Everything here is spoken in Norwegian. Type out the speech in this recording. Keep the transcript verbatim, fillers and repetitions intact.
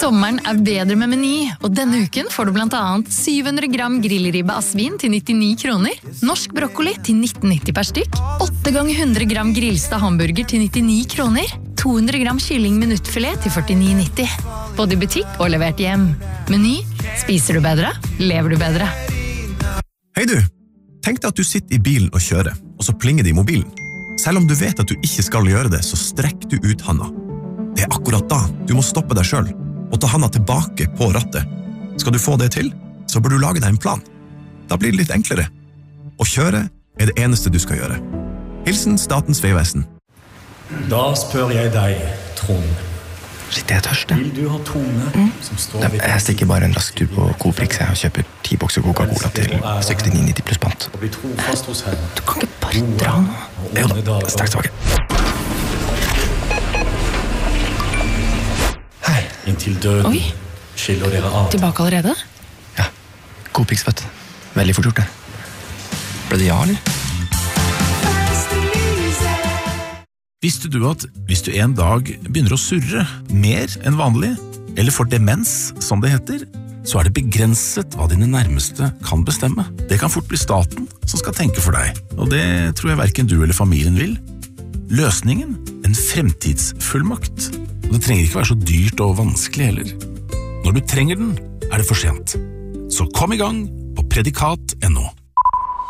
Sommeren er bedre med Meny, og denne uken får du blant annet syv hundre gram grillribbe av svin til nittini kroner, norsk brokkoli til nitten nitti per stykk, åtte ganger hundre gram grillstad hamburger til nittini kroner, to hundre gram kylling minuttfilet til førtini nitti. Både i butikk og levert hjem. Meny, spiser du bedre, lever du bedre. Hei du, tenk deg at du sitter i bilen og kjører, og så plinger det i mobilen. Selv om du vet at du ikke skal gjøre det, så strekk du ut handa. Det er akkurat da du må stoppe deg selv, og ta handa tilbake på rattet. Skal du få det til, så bør du lage deg en plan. Da blir det litt enklere. Å kjøre er det eneste du skal gjøre. Hilsen Statens vegvesen. Da spør jeg deg, Trond. Shit, jeg er tørst. Vil du ha Tone mm. som står ved... Jeg stikker bare en rask tur på Coprix og kjøper ti bokser Coca-Cola til sekstini nitti pluss pant. Og bli trofast hos henne. Du kan ikke bare dra nå. Jo da, straks tilbake. Hei. Inntil døden Oi. Skiller dere av. Tilbake allerede? Ja, Coprix, vet du. Veldig fort gjort det. Ble det ja, eller? Visste du at hvis du en dag begynner å surre mer enn vanlig, eller får demens, som det heter, så er det begrenset hva dine nærmeste kan bestemme. Det kan fort bli staten som skal tenke for deg, og det tror jeg hverken du eller familien vil. Løsningen? En fremtidsfullmakt. Og det trenger ikke være så dyrt og vanskelig heller. Når du trenger den, er det for sent. Så kom i gang på predikat